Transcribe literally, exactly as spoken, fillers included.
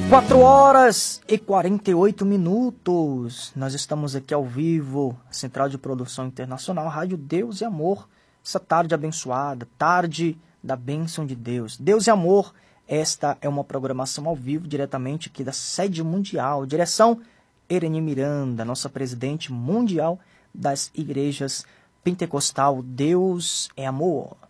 quatro horas e quarenta e oito minutos. Nós estamos aqui ao vivo, Central de Produção Internacional, Rádio Deus e Amor. Essa tarde abençoada, tarde da bênção de Deus. Deus e Amor, esta é uma programação ao vivo, diretamente aqui da sede mundial. Direção, Ereni Miranda, nossa presidente mundial das igrejas pentecostal. Deus é Amor.